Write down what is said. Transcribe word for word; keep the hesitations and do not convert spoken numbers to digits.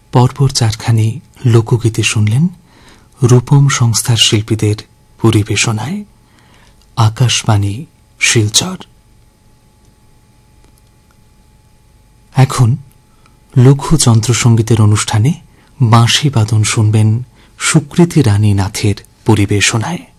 পরপর চারখানি লোকগীতি শুনলেন রূপম সংস্থার শিল্পীদের পরিবেশনায়। আকাশবাণী শিলচর। এখন লঘু যন্ত্রসঙ্গীতের অনুষ্ঠানে বাঁশি বাদন শুনবেন সুকৃতি রানী নাথের পরিবেশনায়।